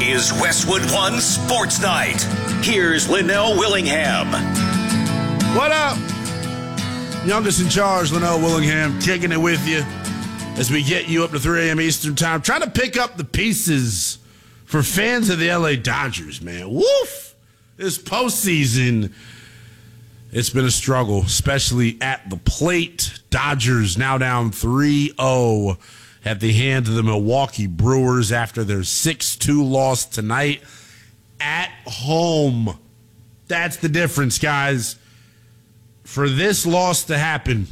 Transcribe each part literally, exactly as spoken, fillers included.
Is Westwood One Sports Night. Here's Linnell Willingham. What up? Youngest in charge, Linnell Willingham, kicking it with you as we get you up to three a.m. Eastern time. Trying to pick up the pieces for fans of the L A Dodgers, man. Woof! This postseason, it's been a struggle, especially at the plate. Dodgers now down three oh at the hands of the Milwaukee Brewers after their six two loss tonight at home. That's the difference, guys. For this loss to happen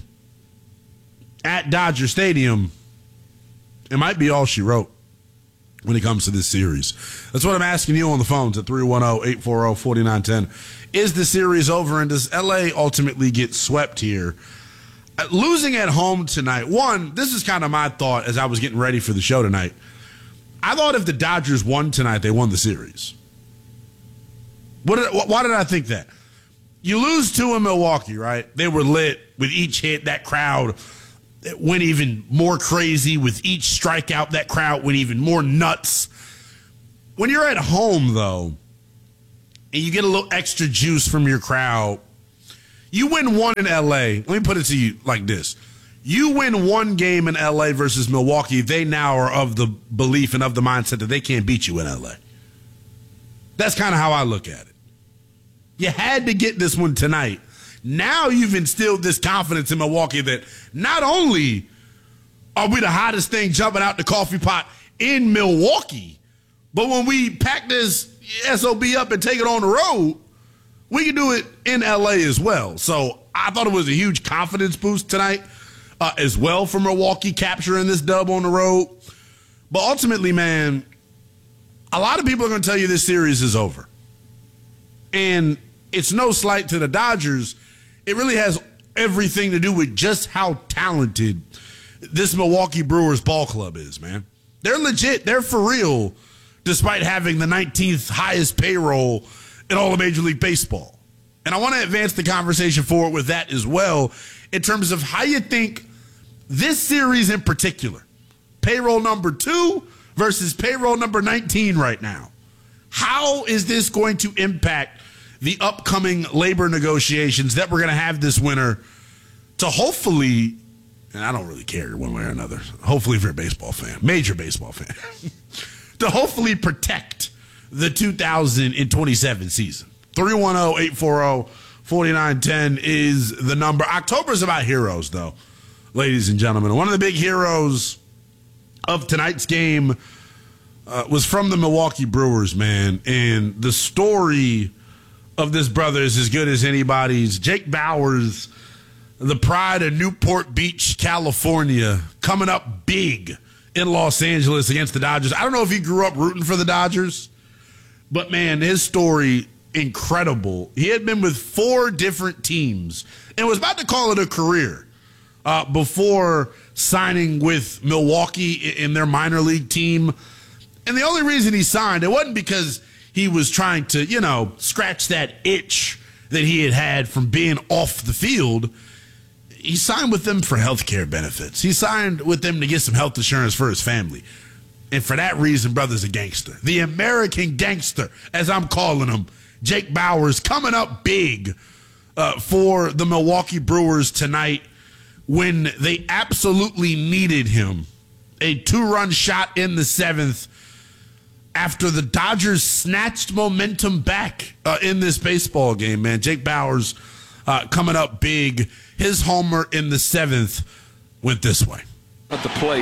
at Dodger Stadium, it might be all she wrote when it comes to this series. That's what I'm asking you on the phones at three one zero, eight four zero, four nine one zero. Is the series over, and does L A ultimately get swept here? Uh, losing at home tonight, one, this is kind of my thought as I was getting ready for the show tonight. I thought if the Dodgers won tonight, they won the series. What did, why did I think that? You lose two in Milwaukee, right? They were lit with each hit. That crowd went even more crazy with each strikeout. That crowd went even more nuts. When you're at home, though, and you get a little extra juice from your crowd, you win one in L A. Let me put it to you like this. You win one game in L A versus Milwaukee, they now are of the belief and of the mindset that they can't beat you in L A. That's kind of how I look at it. You had to get this one tonight. Now you've instilled this confidence in Milwaukee that not only are we the hottest thing jumping out the coffee pot in Milwaukee, but when we pack this S O B up and take it on the road, we can do it in L A as well. So I thought it was a huge confidence boost tonight uh, as well for Milwaukee capturing this dub on the road. But ultimately, man, a lot of people are going to tell you this series is over. And it's no slight to the Dodgers. It really has everything to do with just how talented this Milwaukee Brewers ball club is, man. They're legit. They're for real, despite having the nineteenth highest payroll in all of Major League Baseball. And I want to advance the conversation forward with that as well in terms of how you think this series in particular, payroll number two versus payroll number nineteen right now, how is this going to impact the upcoming labor negotiations that we're going to have this winter to hopefully, and I don't really care one way or another, hopefully if you're a baseball fan, major baseball fan, to hopefully protect the two thousand twenty-seven season. three one zero, eight four zero, four nine one zero is the number. October's about heroes, though, ladies and gentlemen. One of the big heroes of tonight's game uh, was from the Milwaukee Brewers, man. And the story of this brother is as good as anybody's. Jake Bauers, the pride of Newport Beach, California, coming up big in Los Angeles against the Dodgers. I don't know if he grew up rooting for the Dodgers, but, man, his story, incredible. He had been with four different teams and was about to call it a career uh, before signing with Milwaukee in their minor league team. And the only reason he signed, it wasn't because he was trying to, you know, scratch that itch that he had had from being off the field. He signed with them for health care benefits. He signed with them to get some health insurance for his family. And for that reason, brother's a gangster. The American gangster, as I'm calling him, Jake Bauers, coming up big uh, for the Milwaukee Brewers tonight when they absolutely needed him. A two-run shot in the seventh after the Dodgers snatched momentum back uh, in this baseball game, man. Jake Bauers uh, coming up big. His homer in the seventh went this way. At the plate.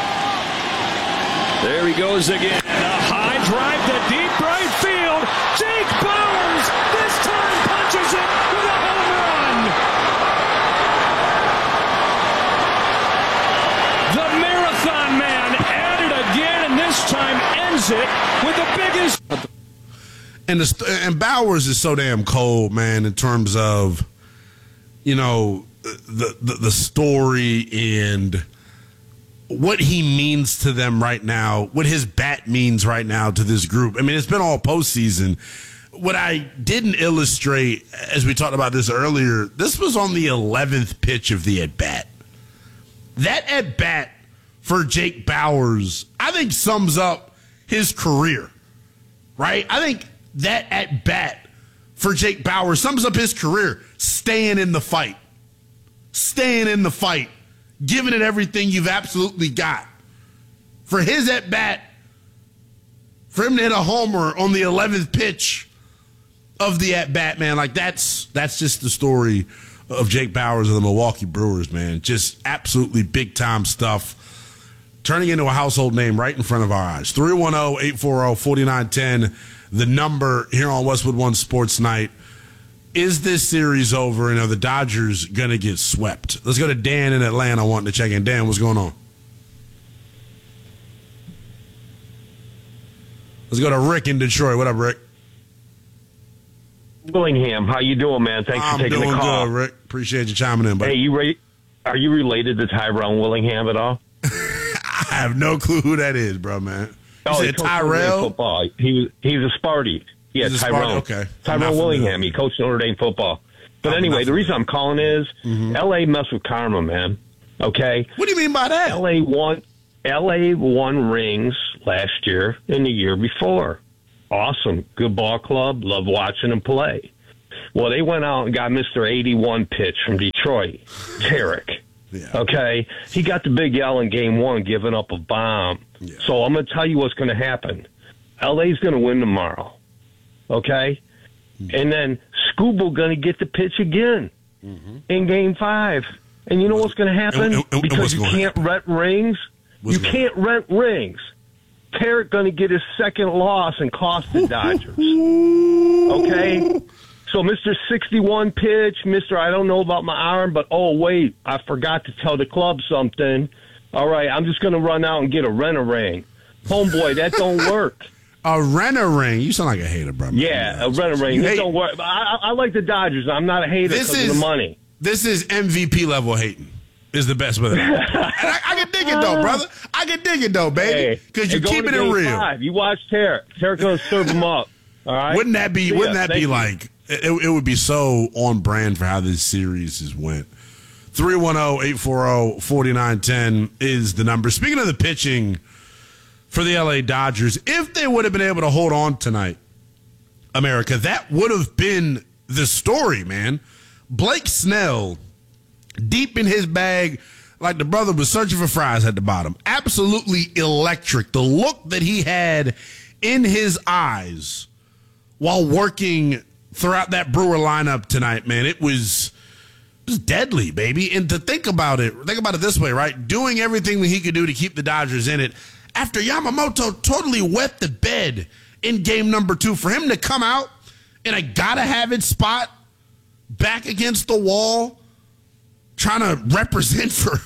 There he goes again. A high drive to deep right field. Jake Bauers this time punches it with a home run. The Marathon Man at it again, and this time ends it with the biggest. And the, and Bauers is so damn cold, man, in terms of, you know, the the, the story and what he means to them right now, what his bat means right now to this group. I mean, it's been all postseason. What I didn't illustrate, as we talked about this earlier, this was on the eleventh pitch of the at-bat. That at-bat for Jake Bauers, I think, sums up his career right? I think that at bat for Jake Bauers sums up his career. Staying in the fight. Staying in the fight. Giving it everything you've absolutely got. For his at bat, for him to hit a homer on the eleventh pitch of the at bat, man, like that's that's just the story of Jake Bauers of the Milwaukee Brewers, man. Just absolutely big time stuff. Turning into a household name right in front of our eyes. three one zero, eight four zero, four nine one zero, the number here on Westwood One Sports Night. Is this series over and are the Dodgers going to get swept? Let's go to Dan in Atlanta wanting to check in. Dan, what's going on? Let's go to Rick in Detroit. What up, Rick? Willingham, how you doing, man? Thanks I'm for taking the call. doing good, Rick. Appreciate you chiming in, buddy. Hey, you re- are you related to Tyrone Willingham at all? I have no clue who that is, bro, man. You oh, said Tyrell? Football. He was he's a Sparty. Yeah, he's a Tyrone. Sparty? Okay. Tyrone Willingham. He coached Notre Dame football. But I'm anyway, the reason I'm calling is mm-hmm. L A messed with karma, man. Okay? What do you mean by that? L A won L A won rings last year and the year before. Awesome. Good ball club. Love watching them play. Well, they went out and got Mister eighty-one pitch from Detroit, Tarek. Yeah. Okay? He got the big L in game one, giving up a bomb. Yeah. So I'm going to tell you what's going to happen. L A's going to win tomorrow. Okay? Mm-hmm. And then Scooble going to get the pitch again mm-hmm. in game five. And you know what's going to happen? And, and, and because you can't happen? rent rings. What's you can't rent rings. Tarek going to get his second loss and cost the Dodgers. Okay? So Mister sixty-one pitch, Mister I don't know about my arm, but oh, wait, I forgot to tell the club something. All right, I'm just going to run out and get a rent-a-ring. Homeboy, that don't work. A rent-a-ring? You sound like a hater, bro. Yeah, a rent-a-ring. That don't work. I, I like the Dodgers. I'm not a hater because of the money. This is M V P level hating. Is the best with it. And I, I can dig it, though, brother. I can dig it, though, baby. Because hey, you keep it in real. Five. You watch Tarek. Tarek going to serve him up. All right? Wouldn't that be, See wouldn't ya. that Thank be you. like, it, it would be so on brand for how this series has went. three one zero, eight four zero, four nine one zero is the number. Speaking of the pitching for the L A Dodgers, if they would have been able to hold on tonight, America, that would have been the story, man. Blake Snell, deep in his bag, like the brother was searching for fries at the bottom. Absolutely electric. The look that he had in his eyes while working throughout that Brewer lineup tonight, man, it was, it was deadly, baby. And to think about it, think about it this way, right? Doing everything that he could do to keep the Dodgers in it after Yamamoto totally wet the bed in game number two. For him to come out in a gotta-have-it spot back against the wall, trying to represent for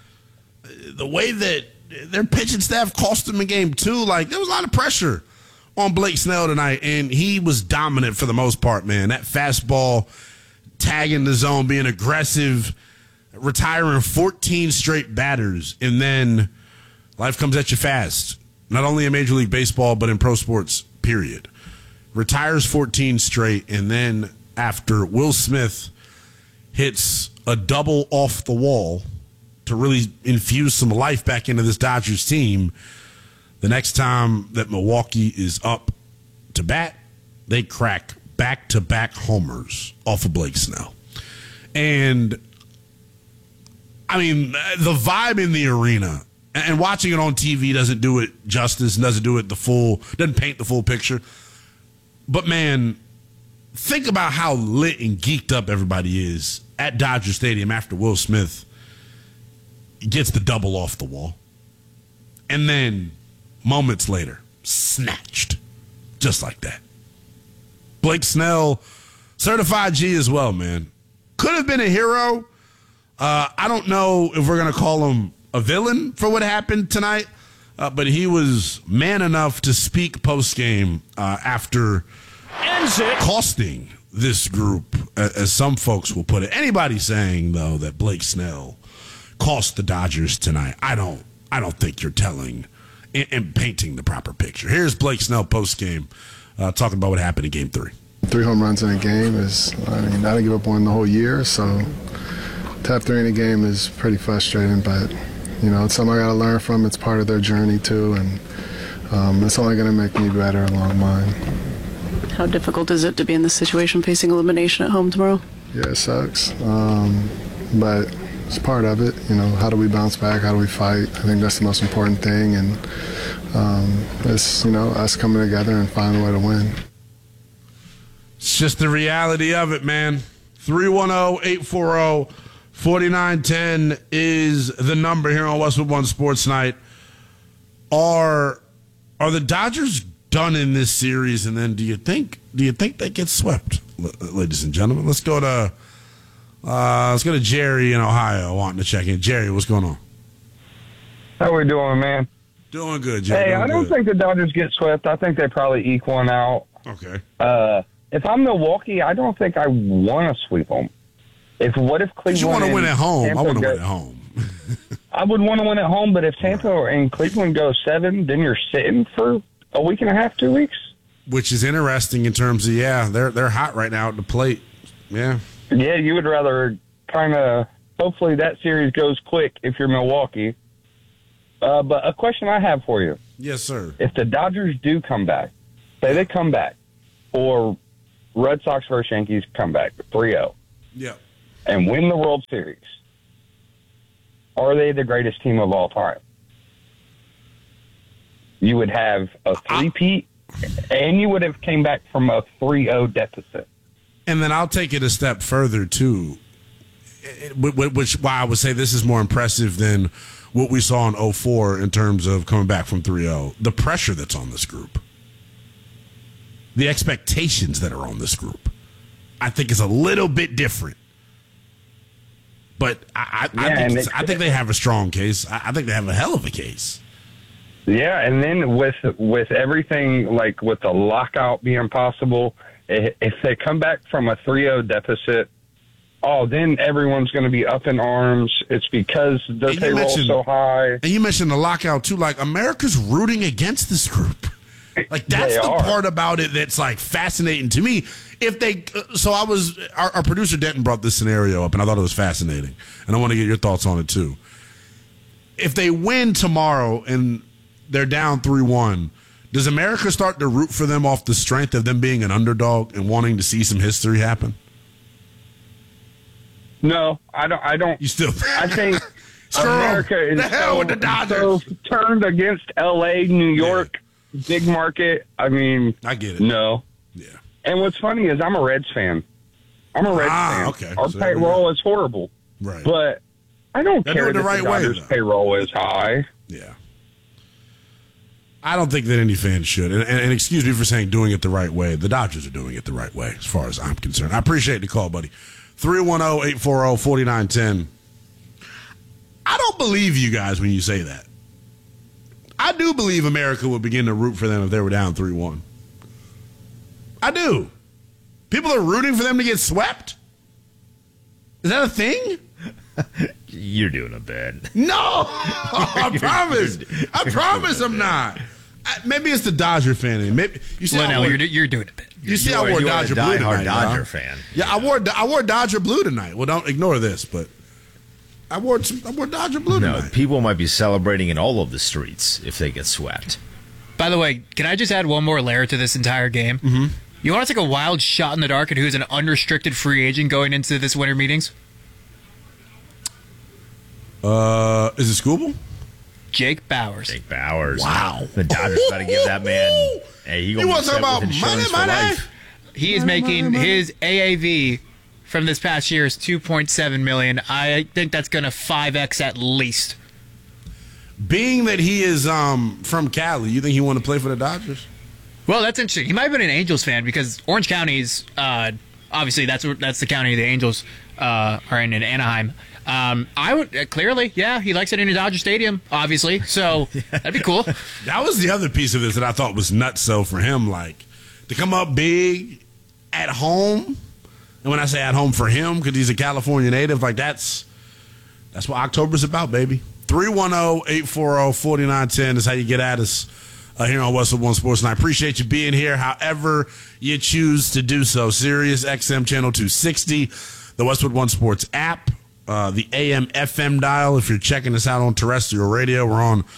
the way that their pitching staff cost them in game two. Like, there was a lot of pressure on Blake Snell tonight, and he was dominant for the most part, man. That fastball, tagging the zone, being aggressive, retiring fourteen straight batters, and then life comes at you fast. Not only in Major League Baseball, but in pro sports, period. Retires fourteen straight, and then after Will Smith hits a double off the wall to really infuse some life back into this Dodgers team, the next time that Milwaukee is up to bat, they crack back-to-back homers off of Blake Snell. And, I mean, the vibe in the arena, and watching it on T V doesn't do it justice, doesn't do it the full, doesn't paint the full picture. But, man, think about how lit and geeked up everybody is at Dodger Stadium after Will Smith gets the double off the wall. And then moments later, snatched. Just like that. Blake Snell, certified G as well, man. Could have been a hero. Uh, I don't know if we're going to call him a villain for what happened tonight, uh, but he was man enough to speak post-game uh, after costing this group, as some folks will put it. Anybody saying, though, that Blake Snell cost the Dodgers tonight, I don't I don't think you're telling and, and painting the proper picture. Here's Blake Snell post-game uh, talking about what happened in game three. Three home runs in a game is, I mean, I didn't give up one the whole year, so to have three in a game is pretty frustrating, but, you know, it's something I got to learn from. It's part of their journey, too, and um, it's only going to make me better along mine. How difficult is it to be in this situation facing elimination at home tomorrow? Yeah, it sucks, um, but it's part of it. You know, how do we bounce back? How do we fight? I think that's the most important thing, and um, it's, you know, us coming together and finding a way to win. It's just the reality of it, man. three one zero, eight four zero, four nine one zero is the number here on Westwood One Sports Night. Are are the Dodgers done in this series? And then do you think do you think they get swept, ladies and gentlemen? Let's go to uh, let's go to Jerry in Ohio wanting to check in. Jerry, what's going on? How we doing, man? Doing good, Jerry. Hey, doing I don't good. think the Dodgers get swept. I think they probably eke one out. Okay. Uh, if I'm Milwaukee, I don't think I want to sweep them. If what if Cleveland? You want to win at home? Tampa I want to go, win at home. I would want to win at home, but if Tampa and Cleveland go seven, then you're sitting for a week and a half, two weeks. Which is interesting in terms of yeah, they're they're hot right now at the plate. Yeah. Yeah, you would rather kind of. Hopefully that series goes quick if you're Milwaukee. Uh, but a question I have for you. Yes, sir. If the Dodgers do come back, say they come back, or Red Sox versus Yankees come back three oh, Yeah. and win the World Series, are they the greatest team of all time? You would have a three-peat, and you would have came back from a three oh deficit. And then I'll take it a step further, too, which why I would say this is more impressive than what we saw in oh four in terms of coming back from three oh. The pressure that's on this group. The expectations that are on this group, I think is a little bit different. But I, I, Yeah, I, think, and I think they have a strong case. I, I think they have a hell of a case. Yeah, and then with with everything, like with the lockout being possible, i- if they come back from a three oh deficit, oh, then everyone's going to be up in arms. It's because their And you payroll's mentioned- so high. And you mentioned the lockout, too. Like, America's rooting against this group. Like, that's They the are. part about it that's, like, fascinating to me. If they, uh, so I was, our, our producer Denton brought this scenario up, and I thought it was fascinating. And I want to get your thoughts on it, too. If they win tomorrow and they're down three one, does America start to root for them off the strength of them being an underdog and wanting to see some history happen? No, I don't. I don't. You still, I think Screw 'em. America is The hell so, with the Dodgers. so turned against L A, New York, big market. I mean, I get it. no. Yeah. And what's funny is I'm a Reds fan. I'm a Reds Ah, fan. okay. Our So there we payroll go. is horrible, Right. but I don't They're care doing that the right the way, Dodgers' though. payroll is high. Yeah. I don't think that any fan should. And, and, and excuse me for saying doing it the right way. The Dodgers are doing it the right way, as far as I'm concerned. I appreciate the call, buddy. three one zero, eight four zero, four nine one zero. I don't believe you guys when you say that. I do believe America would begin to root for them if they were down three one. I do. People are rooting for them to get swept? Is that a thing? You're doing a bit. No, I promise. I promise I'm not. I, maybe it's the Dodger fan. in me. Maybe you see. I Linnell, wore, you're, you're doing a bit. you see, You I are- wore you are Dodger a blue diehard tonight. Dodger y'all. fan. Yeah, I wore I wore Dodger blue tonight. Well, don't ignore this, but I wore some, I wore Dodger blue No, tonight. people might be celebrating in all of the streets if they get swept. By the way, can I just add one more layer to this entire game? Mm-hmm. You want to take a wild shot in the dark at who's an unrestricted free agent going into this winter meetings? Uh, is it Scooble? Jake Bowers. Jake Bowers. Wow. The Dodgers got to give that man. Hey, he You gonna want be to set talk with about insurance money, for money? life. He is making his A A V from this past year is two point seven million dollars. I think that's going to five X at least. Being that he is um from Cali, you think he want to play for the Dodgers? Well, that's interesting. He might have been an Angels fan because Orange County's uh, obviously that's that's the county the Angels uh, are in in Anaheim. Um, I would uh, clearly, yeah, he likes it in a Dodger Stadium, obviously. So that'd be cool. That was the other piece of this that I thought was nuts. So for him, like to come up big at home, and when I say at home for him, because he's a California native, like that's that's what October's about, baby. three one zero, eight four zero, four nine one zero is how you get at us uh, here on Westwood One Sports. And I appreciate you being here, however you choose to do so. Sirius X M Channel two sixty, the Westwood One Sports app, uh, the A M F M dial. If you're checking us out on terrestrial radio, we're on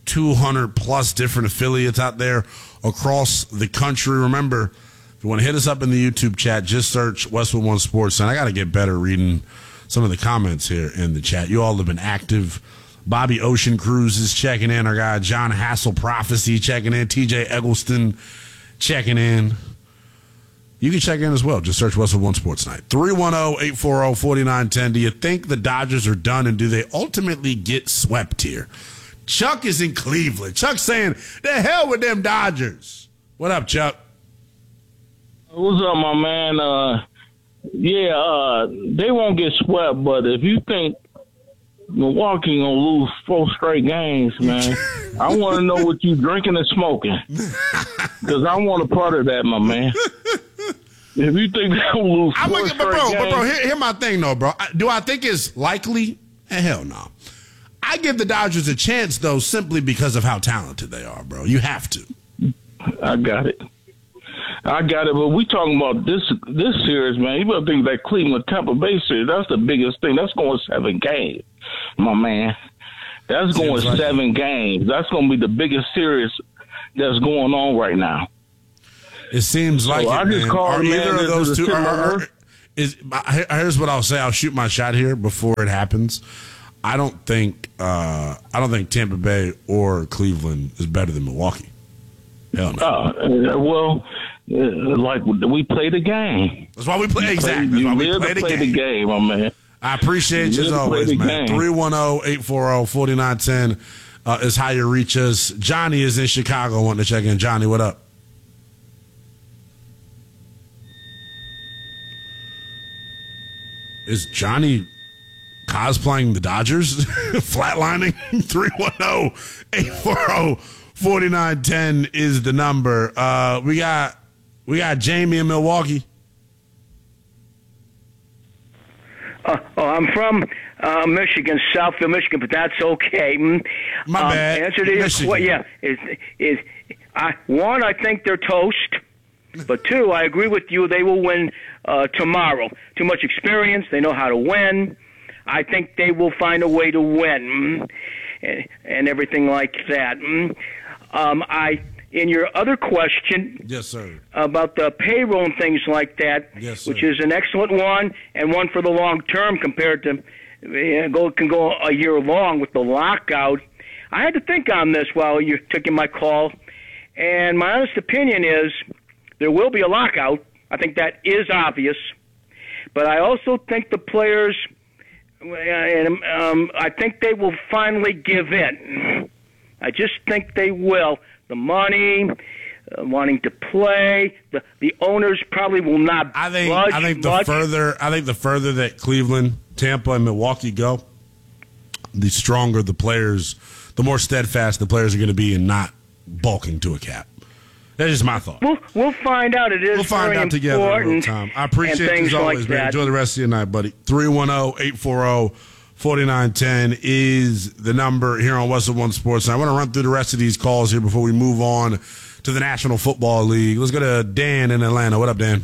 two hundred plus different affiliates out there across the country. Remember, if you want to hit us up in the YouTube chat, just search Westwood One Sports. And I got to get better reading some of the comments here in the chat. You all have been active. Bobby Ocean Cruz is checking in. Our guy John Hassel Prophecy checking in. T J Eggleston checking in. You can check in as well. Just search Westwood One Sports Night. three one zero, eight four zero, four nine one zero. Do you think the Dodgers are done, and do they ultimately get swept here? Chuck is in Cleveland. Chuck's saying, the hell with them Dodgers. What up, Chuck? What's up, my man? Uh, yeah, uh, they won't get swept, but if you think Milwaukee gonna lose four straight games, man, I want to know what you drinking and smoking, because I want a part of that, my man. If you think they'll lose four I'm straight like, but bro, games, but bro, here, here my thing though, bro. Do I think it's likely? Eh, hell no. I give the Dodgers a chance though, simply because of how talented they are, bro. You have to. I got it. I got it, but we talking about this this series, man. You better think that Cleveland Tampa Bay series. That's the biggest thing. That's going seven games, my man. That's going like seven it. games. That's going to be the biggest series that's going on right now. It seems like so it, I just man. called Are man, either of those two? Are, are, are, is here's what I'll say. I'll shoot my shot here before it happens. I don't think uh, I don't think Tampa Bay or Cleveland is better than Milwaukee. Hell no. Uh, well, uh, like we play the game. That's why we play. Exactly. That's why we play, the, play game. the game, my man. I appreciate you, you as always, man. three one zero, eight four zero, four nine one zero uh, is how you reach us. Johnny is in Chicago wanting to check in. Johnny, what up? Is Johnny cosplaying the Dodgers? Flatlining? three one zero, eight four zero, four nine one zero is the number. Uh, we got we got Jamie in Milwaukee. Uh, oh, I'm from uh, Michigan, Southfield, Michigan, but that's okay. My um, bad. Answer to your question, yeah, is is I, one, I think they're toast. But two, I agree with you. They will win uh, tomorrow. Too much experience. They know how to win. I think they will find a way to win, and, and everything like that. Um, I, in your other question, yes, sir, about the payroll and things like that, yes, sir, which is an excellent one and one for the long term compared to you know, go can go a year long with the lockout. I had to think on this while you took in my call, and my honest opinion is there will be a lockout. I think that is obvious, but I also think the players. And um, I think they will finally give in. I just think they will. The money, uh, wanting to play, the the owners probably will not. I think. budge I think the much. further. I think the further that Cleveland, Tampa, and Milwaukee go, the stronger the players, the more steadfast the players are going to be in not bulking to a cap. That's just my thought. We'll we'll find out. It is We'll find very out together in real important time. I appreciate and you as things always, like man. that. Enjoy the rest of your night, buddy. three one zero, eight four zero, four nine one zero is the number here on Westwood One Sports. And I want to run through the rest of these calls here before we move on to the National Football League. Let's go to Dan in Atlanta. What up, Dan?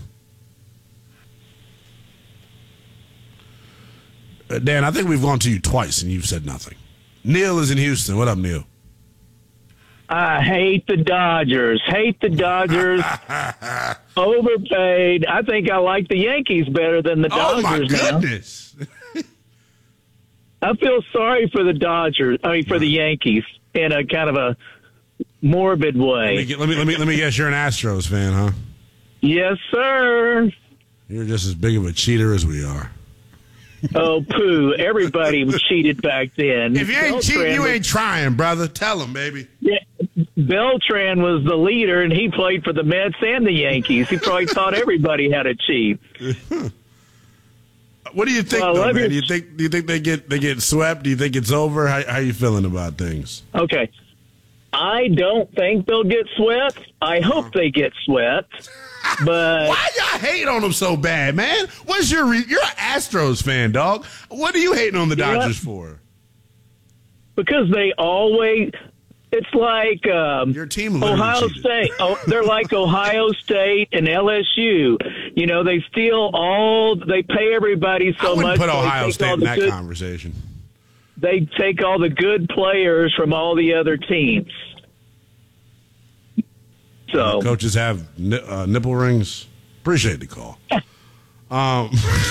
Uh, Dan, I think we've gone to you twice and you've said nothing. Neil is in Houston. What up, Neil? I hate the Dodgers. Hate the Dodgers. Overpaid. I think I like the Yankees better than the Dodgers now. Oh, my now. goodness. I feel sorry for the Dodgers. I mean, for the Yankees in a kind of a morbid way. Let me, get, let me let me let me guess. You're an Astros fan, huh? Yes, sir. You're just as big of a cheater as we are. Oh, poo. Everybody was cheated back then. If you ain't Beltran cheating, you was, ain't trying, brother. Tell them, baby. Yeah, Beltran was the leader, and he played for the Mets and the Yankees. He probably thought everybody had a cheat. What do you think, well, though, man? You, do you think do you think they get they get swept? Do you think it's over? How how you feeling about things? Okay. I don't think they'll get swept. I hope they get swept. But why y'all hate on them so bad, man? What's your re- you're an Astros fan, dog? What are you hating on the Dodgers for? Because they always. It's like um, your team Ohio cheated. State. Oh, they're like Ohio State and L S U. You know, they steal all. They pay everybody so I wouldn't much. put so Ohio State in that good, conversation. they take all the good players from all the other teams. So coaches have uh, nipple rings. Appreciate the call. um,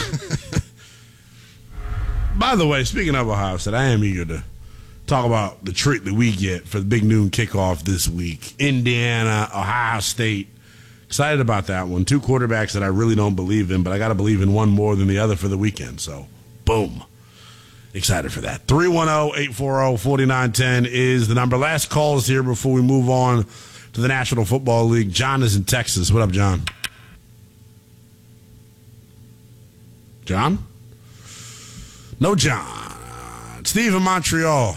by the way, speaking of Ohio State, I am eager to talk about the treat that we get for the big noon kickoff this week. Indiana, Ohio State. Excited about that one. Two quarterbacks that I really don't believe in, but I got to believe in one more than the other for the weekend. So, boom. Excited for that. three one zero, eight four zero, four nine one zero is the number. Last call is here before we move on to the National Football League. John is in Texas. What up, John? John? No John. Steve in Montreal.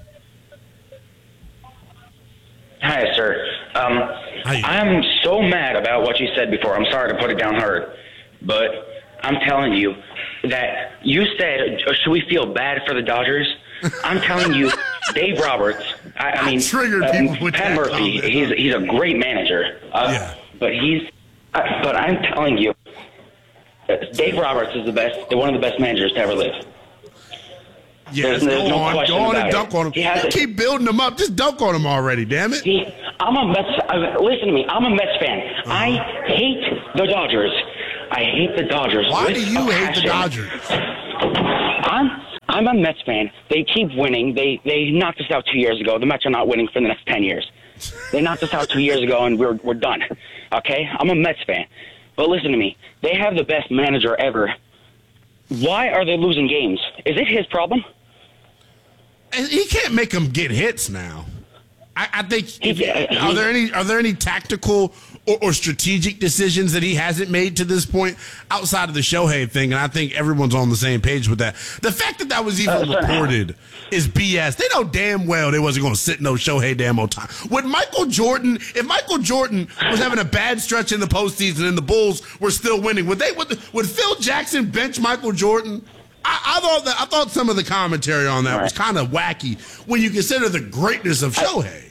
Hi, sir. Um, I'm so mad about what you said before. I'm sorry to put it down hard, but I'm telling you that you said, should we feel bad for the Dodgers? I'm telling you, Dave Roberts, I, I mean, uh, Pat Murphy, he's, he's a great manager, uh, yeah. but he's, uh, but I'm telling you, Dave Roberts is the best, one of the best managers to ever live. Yes, there's, there's go no on, question go on about and dunk it. on him. He has You a, keep building them up. Just dunk on him already, damn it. See, I'm a Mets, uh, listen to me, I'm a Mets fan. Uh-huh. I hate the Dodgers. I hate the Dodgers. Why do you hate the Dodgers? I'm, I'm a Mets fan. They keep winning. They they knocked us out two years ago. The Mets are not winning for the next ten years. They knocked us out two years ago, and we're we're done. Okay? I'm a Mets fan. But listen to me. They have the best manager ever. Why are they losing games? Is it his problem? He can't make them get hits now. I, I think. If, are there any are there any tactical or, or strategic decisions that he hasn't made to this point outside of the Shohei thing? And I think everyone's on the same page with that. The fact that that was even uh, reported is B S. They know damn well they wasn't going to sit no Shohei damn old time. Would Michael Jordan, if Michael Jordan was having a bad stretch in the postseason and the Bulls were still winning, would they? Would, would Phil Jackson bench Michael Jordan? I, I thought that I thought some of the commentary on that right. was kind of wacky when you consider the greatness of Shohei.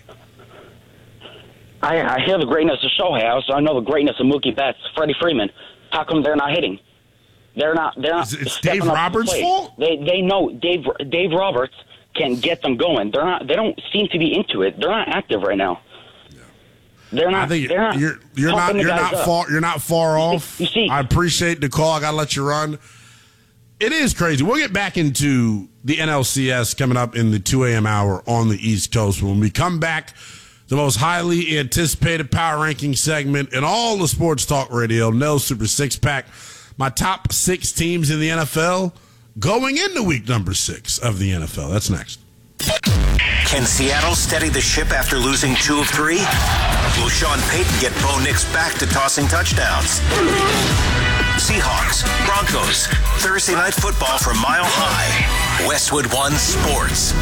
I, I hear the greatness of Shohei. I also I know the greatness of Mookie Betts, Freddie Freeman. How come they're not hitting? They're not. They're not. It's Dave Roberts' fault. They they know Dave Dave Roberts can get them going. They're not. They don't seem to be into it. They're not active right now. They're not. I think they're not. You're you're not. You're not up. far. You're not far off. You see, I appreciate the call. I gotta let you run. It is crazy. We'll get back into the N L C S coming up in the two a.m. hour on the East Coast. When we come back, the most highly anticipated power ranking segment in all the sports talk radio, Nell Super Six Pack. My top six teams in the N F L going into week number six of the N F L. That's next. Can Seattle steady the ship after losing two of three? Will Sean Payton get Bo Nix back to tossing touchdowns? Seahawks, Broncos, Thursday Night Football from Mile High. Westwood One Sports.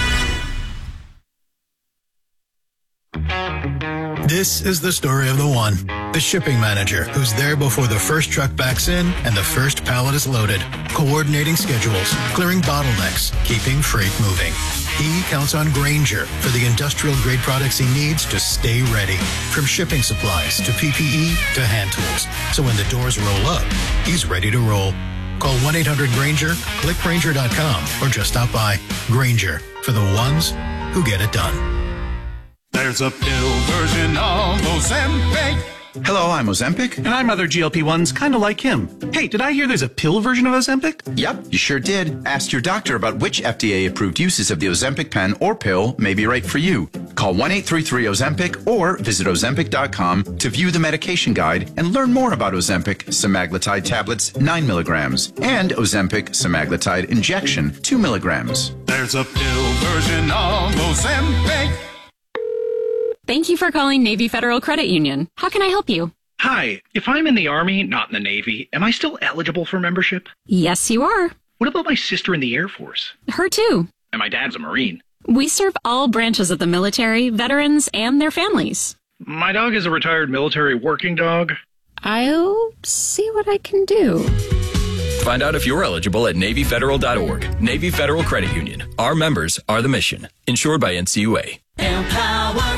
This is the story of the one, the shipping manager who's there before the first truck backs in and the first pallet is loaded, coordinating schedules, clearing bottlenecks, keeping freight moving. He counts on Grainger for the industrial-grade products he needs to stay ready, from shipping supplies to P P E to hand tools. So when the doors roll up, he's ready to roll. Call one eight hundred Grainger, click Grainger dot com, or just stop by. Grainger, for the ones who get it done. There's a pill version of Ozempic. Hello, I'm Ozempic. And I'm other G L P ones kind of like him. Hey, did I hear there's a pill version of Ozempic? Yep, you sure did. Ask your doctor about which F D A-approved uses of the Ozempic pen or pill may be right for you. Call one eight three three Ozempic or visit Ozempic dot com to view the medication guide and learn more about Ozempic semaglutide tablets nine milligrams and Ozempic semaglutide injection two milligrams. There's a pill version of Ozempic. Thank you for calling Navy Federal Credit Union. How can I help you? Hi. If I'm in the Army, not in the Navy, am I still eligible for membership? Yes, you are. What about my sister in the Air Force? Her too. And my dad's a Marine. We serve all branches of the military, veterans, and their families. My dog is a retired military working dog. I'll see what I can do. Find out if you're eligible at Navy Federal dot org. Navy Federal Credit Union. Our members are the mission. Insured by N C U A. Empower.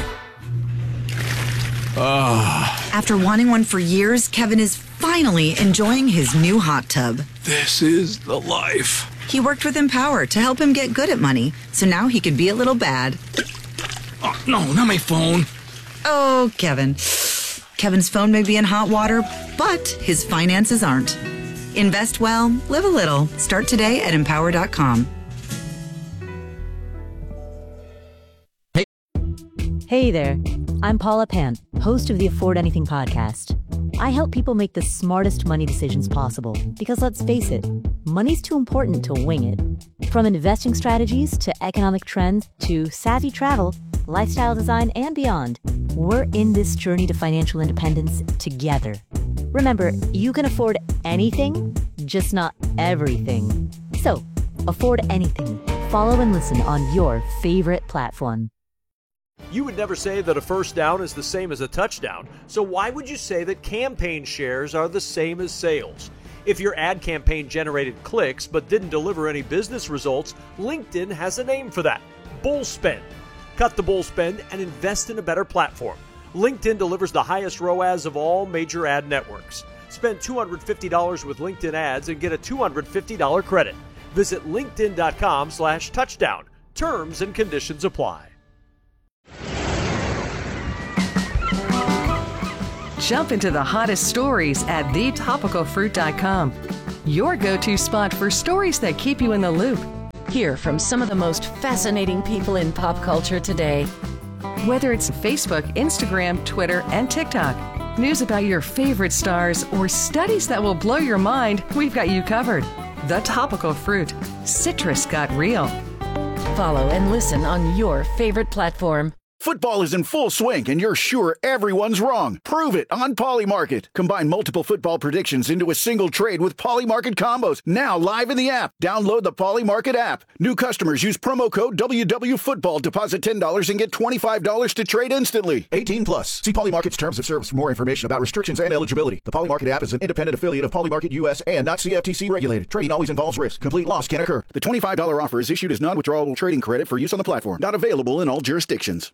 Oh. After wanting one for years, Kevin is finally enjoying his new hot tub. This is the life. He worked with Empower to help him get good at money, so now he could be a little bad. Oh, no, not my phone. Oh, Kevin. Kevin's phone may be in hot water, but his finances aren't. Invest well, live a little. Start today at empower dot com. Hey there, I'm Paula Pant, host of the Afford Anything podcast. I help people make the smartest money decisions possible because, let's face it, money's too important to wing it. From investing strategies to economic trends to savvy travel, lifestyle design, and beyond, we're in this journey to financial independence together. Remember, you can afford anything, just not everything. So, afford anything. Follow and listen on your favorite platform. You would never say that a first down is the same as a touchdown, so why would you say that campaign shares are the same as sales? If your ad campaign generated clicks but didn't deliver any business results, LinkedIn has a name for that: bull spend. Cut the bull spend and invest in a better platform. LinkedIn delivers the highest R O A S of all major ad networks. Spend two hundred fifty dollars with LinkedIn ads and get a two hundred fifty dollars credit. Visit linkedin.com slash touchdown. Terms and conditions apply. Jump into the hottest stories at the topical fruit dot com. Your go-to spot for stories that keep you in the loop. Hear from some of the most fascinating people in pop culture today. Whether it's Facebook, Instagram, Twitter, and TikTok, news about your favorite stars, or studies that will blow your mind, we've got you covered. The Topical Fruit. Citrus got real. Follow and listen on your favorite platform. Football is in full swing, and you're sure everyone's wrong. Prove it on Polymarket. Combine multiple football predictions into a single trade with Polymarket combos. Now live in the app. Download the Polymarket app. New customers use promo code W W Football. Deposit ten dollars and get twenty-five dollars to trade instantly. eighteen plus. See Polymarket's terms of service for more information about restrictions and eligibility. The Polymarket app is an independent affiliate of Polymarket U S and not C F T C regulated. Trading always involves risk. Complete loss can occur. The twenty-five dollars offer is issued as non-withdrawable trading credit for use on the platform. Not available in all jurisdictions.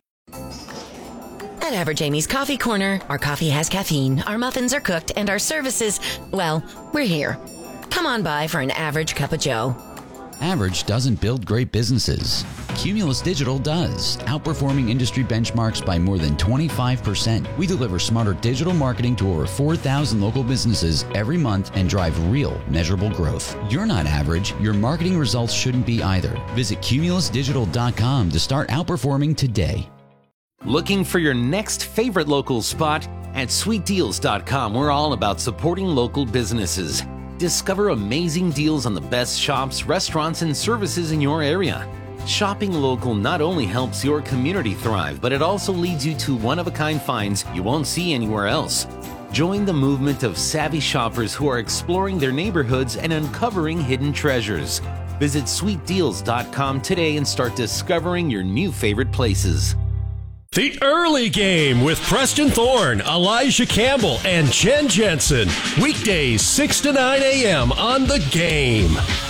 At Average Amy's Coffee Corner, our coffee has caffeine, our muffins are cooked, and our services, well, we're here. Come on by for an average cup of joe. Average doesn't build great businesses. Cumulus Digital does, outperforming industry benchmarks by more than twenty-five percent. We deliver smarter digital marketing to over four thousand local businesses every month and drive real, measurable growth. You're not average. Your marketing results shouldn't be either. Visit cumulus digital dot com to start outperforming today. Looking for your next favorite local spot? At sweet deals dot com, we're all about supporting local businesses. Discover amazing deals on the best shops, restaurants, and services in your area. Shopping local not only helps your community thrive, but it also leads you to one-of-a-kind finds you won't see anywhere else. Join the movement of savvy shoppers who are exploring their neighborhoods and uncovering hidden treasures. Visit sweet deals dot com today and start discovering your new favorite places. The Early Game with Preston Thorne, Elijah Campbell, and Jen Jensen. Weekdays six to nine a.m. on The Game.